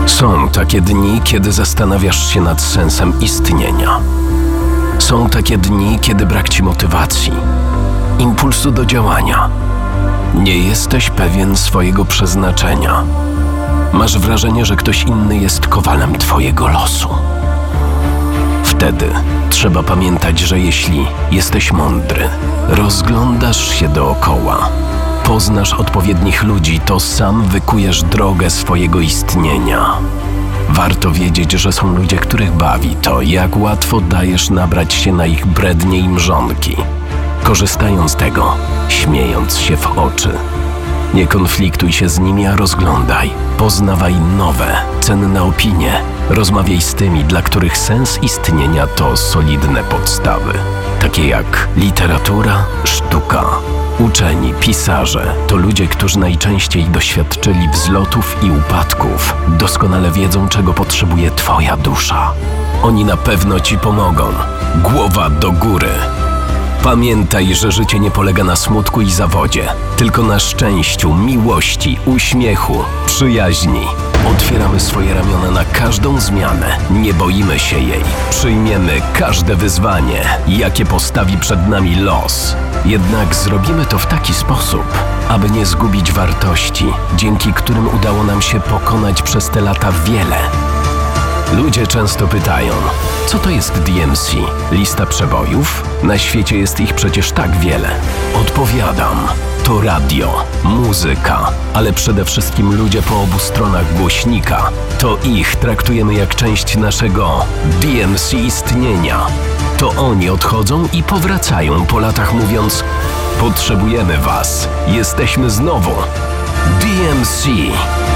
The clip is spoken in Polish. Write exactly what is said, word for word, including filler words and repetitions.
Są takie dni, kiedy zastanawiasz się nad sensem istnienia. Są takie dni, kiedy brak ci motywacji, impulsu do działania. Nie jesteś pewien swojego przeznaczenia. Masz wrażenie, że ktoś inny jest kowalem twojego losu. Wtedy trzeba pamiętać, że jeśli jesteś mądry, rozglądasz się dookoła, poznasz odpowiednich ludzi, to sam wykujesz drogę swojego istnienia. Warto wiedzieć, że są ludzie, których bawi to, jak łatwo dajesz nabrać się na ich brednie i mrzonki, korzystając z tego, śmiejąc się w oczy. Nie konfliktuj się z nimi, a rozglądaj. Poznawaj nowe, cenne opinie. Rozmawiaj z tymi, dla których sens istnienia to solidne podstawy, takie jak literatura, sztuka. Uczeni, pisarze to ludzie, którzy najczęściej doświadczyli wzlotów i upadków. Doskonale wiedzą, czego potrzebuje twoja dusza. Oni na pewno ci pomogą. Głowa do góry. Pamiętaj, że życie nie polega na smutku i zawodzie, tylko na szczęściu, miłości, uśmiechu, przyjaźni. Otwieramy swoje ramiona na każdą zmianę, nie boimy się jej. Przyjmiemy każde wyzwanie, jakie postawi przed nami los. Jednak zrobimy to w taki sposób, aby nie zgubić wartości, dzięki którym udało nam się pokonać przez te lata wiele. Ludzie często pytają, co to jest D M C? Lista przebojów? Na świecie jest ich przecież tak wiele. Odpowiadam, to radio, muzyka, ale przede wszystkim ludzie po obu stronach głośnika. To ich traktujemy jak część naszego D M C istnienia. To oni odchodzą i powracają po latach mówiąc, potrzebujemy was, jesteśmy znowu. D M C.